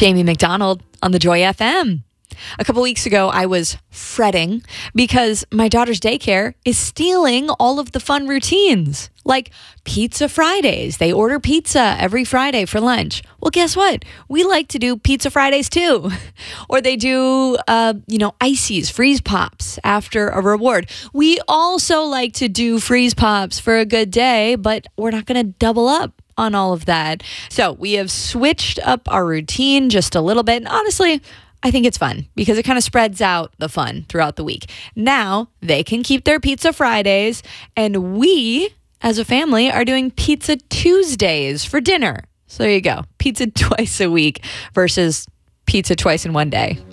Jamie McDonald on the Joy FM. A couple weeks ago, I was fretting because my daughter's daycare is stealing all of the fun routines, like Pizza Fridays. They order pizza every Friday for lunch. Well, guess what? We like to do Pizza Fridays too. Or they do, ices, freeze pops after a reward. We also like to do freeze pops for a good day, but we're not going to double up on all of that. So we have switched up our routine just a little bit. And honestly, I think it's fun because it kind of spreads out the fun throughout the week. Now they can keep their Pizza Fridays, and we as a family are doing Pizza Tuesdays for dinner. So there you go. Pizza twice a week versus pizza twice in one day.